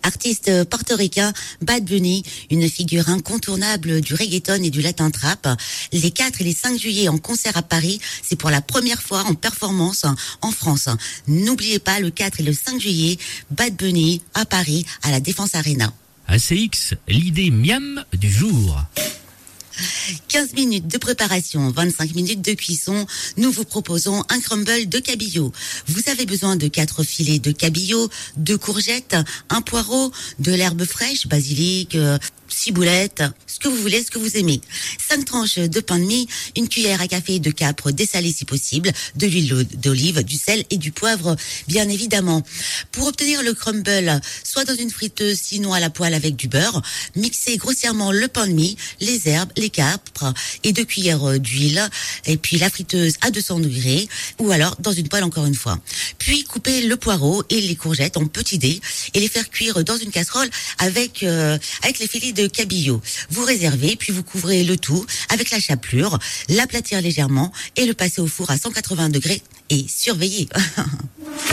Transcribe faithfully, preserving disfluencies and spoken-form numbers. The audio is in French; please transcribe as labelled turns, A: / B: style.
A: Artiste portoricain, Bad Bunny, une figure incontournable du reggaeton et du latin trap. Les quatre et les cinq juillet en concert à Paris, c'est pour la première fois en performance en France. N'oubliez pas, le quatre et le cinq juillet, Bad Bunny à Paris, à la Défense Arena.
B: A C X, l'idée miam du jour.
A: quinze minutes de préparation, vingt-cinq minutes de cuisson. Nous vous proposons un crumble de cabillaud. Vous avez besoin de quatre filets de cabillaud, deux courgettes, un poireau, de l'herbe fraîche, basilic, euh, ciboulette, ce que vous voulez, ce que vous aimez. cinq tranches de pain de mie, une cuillère à café de capre dessalé si possible, de l'huile d'olive, du sel et du poivre, bien évidemment. Pour obtenir le crumble, soit dans une friteuse, sinon à la poêle avec du beurre, mixez grossièrement le pain de mie, les herbes, les capres et deux cuillères d'huile, et puis la friteuse à deux cents degrés, ou alors dans une poêle encore une fois. Puis coupez le poireau et les courgettes en petits dés et les faire cuire dans une casserole avec euh, avec les filets de cabillaud. Vous réservez, puis vous couvrez le tout avec la chapelure, l'aplatir légèrement et le passer au four à cent quatre-vingts degrés et surveillez.